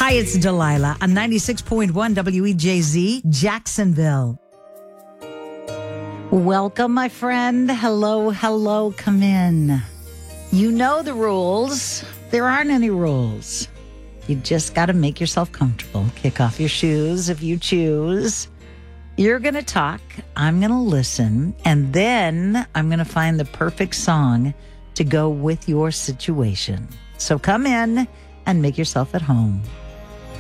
Hi, it's Delilah on 96.1 WEJZ, Jacksonville. Welcome, my friend. Hello, come in. You know the rules. There aren't any rules. You just got to make yourself comfortable. Kick off your shoes if you choose. You're going to talk. I'm going to listen. And then I'm going to find the perfect song to go with your situation. So come in and make yourself at home.